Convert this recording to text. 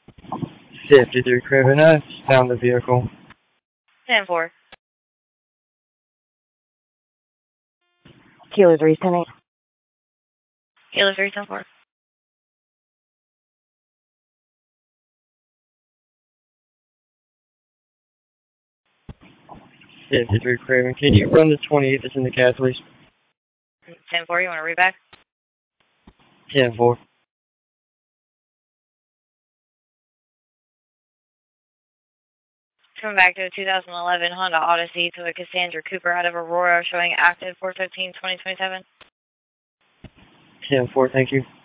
53 Craven F, found the vehicle. 10-4. Kilo 310. Kilo 310-4. Fifty-three Craven, can you run the 28 that's in the cab, please? 10-4, you want to read back? 10-4. Coming back to a 2011 Honda Odyssey to a Cassandra Cooper out of Aurora, showing active 4/15/2027. 10-4, thank you.